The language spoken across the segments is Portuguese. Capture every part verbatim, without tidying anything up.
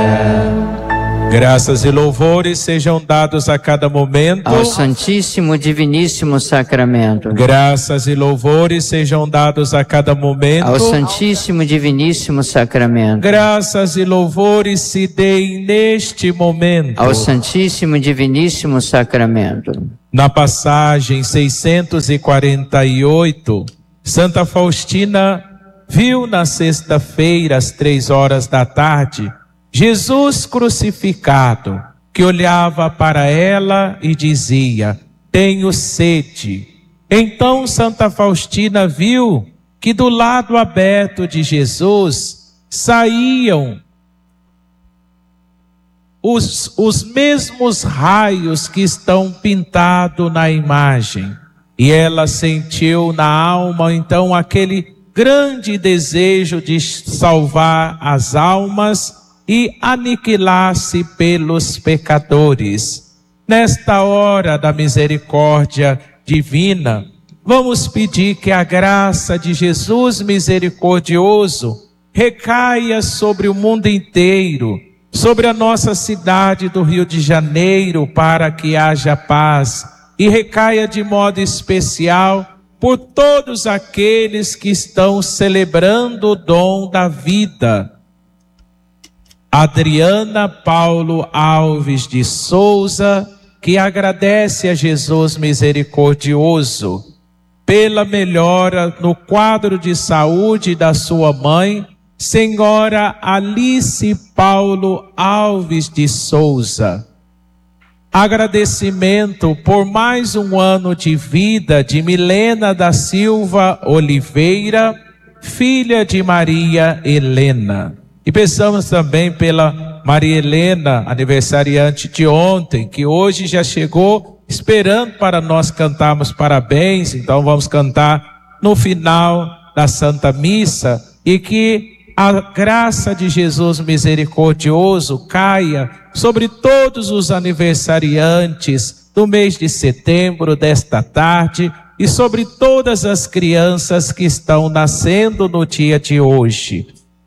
Graças e louvores sejam dados a cada momento ao Santíssimo Diviníssimo Sacramento. Graças e louvores sejam dados a cada momento ao Santíssimo Diviníssimo Sacramento. Graças e louvores se deem neste momento ao Santíssimo Diviníssimo Sacramento. Na passagem seiscentos e quarenta e oito, Santa Faustina viu na sexta-feira, às três horas da tarde, Jesus crucificado, que olhava para ela e dizia: tenho sede. Então Santa Faustina viu que do lado aberto de Jesus saíam os, os mesmos raios que estão pintados na imagem. E ela sentiu na alma então aquele grande desejo de salvar as almas e aniquilar-se pelos pecadores. Nesta hora da misericórdia divina, vamos pedir que a graça de Jesus misericordioso recaia sobre o mundo inteiro, sobre a nossa cidade do Rio de Janeiro, para que haja paz, e recaia de modo especial por todos aqueles que estão celebrando o dom da vida. Adriana Paulo Alves de Souza, que agradece a Jesus misericordioso pela melhora no quadro de saúde da sua mãe, Senhora Alice Paulo Alves de Souza. Agradecimento por mais um ano de vida de Milena da Silva Oliveira, filha de Maria Helena. E pensamos também pela Maria Helena, aniversariante de ontem, que hoje já chegou esperando para nós cantarmos parabéns. Então vamos cantar no final da Santa Missa, e que a graça de Jesus misericordioso caia sobre todos os aniversariantes do mês de setembro, desta tarde, e sobre todas as crianças que estão nascendo no dia de hoje.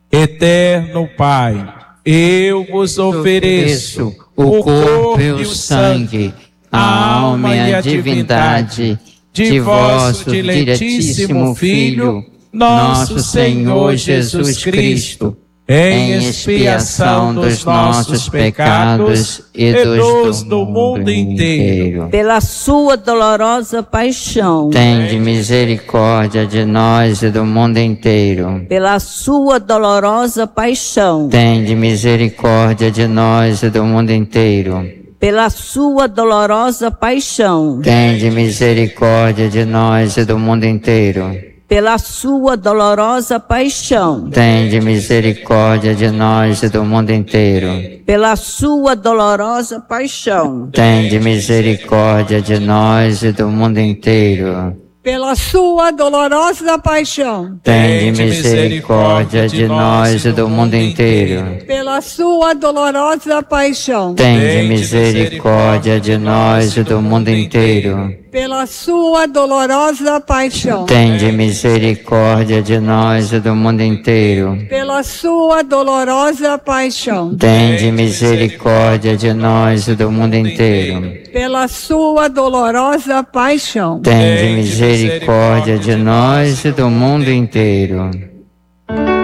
Eterno Pai, eu vos ofereço o corpo e o sangue, a alma e a divindade de vosso diletíssimo Filho, nosso Senhor Jesus Cristo, em expiação dos nossos pecados e dos do mundo inteiro. Pela sua dolorosa paixão, tende misericórdia de nós e do mundo inteiro. Pela sua dolorosa paixão, tende misericórdia de nós e do mundo inteiro. Pela sua dolorosa paixão, tende misericórdia de nós e do mundo inteiro. Pela sua dolorosa paixão, tende misericórdia de nós e do mundo inteiro. Pela sua dolorosa paixão, tende misericórdia de nós e do mundo inteiro. Pela sua dolorosa paixão, tende misericórdia de nós e do mundo inteiro. Pela sua dolorosa paixão, tende misericórdia de nós e do mundo inteiro. Pela sua dolorosa paixão, tende misericórdia de nós e do mundo inteiro. Pela sua dolorosa paixão, tende misericórdia de nós e do mundo inteiro. Pela sua dolorosa paixão, tende misericórdia de nós e do mundo inteiro.